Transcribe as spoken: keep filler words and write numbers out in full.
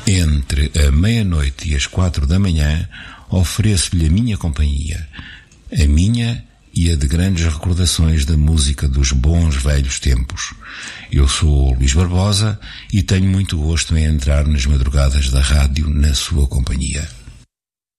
Entre a meia-noite e as quatro da manhã, ofereço-lhe a minha companhia, a minha e a de grandes recordações da música dos bons velhos tempos. Eu sou o Luís Barbosa e tenho muito gosto em entrar nas madrugadas da rádio na sua companhia.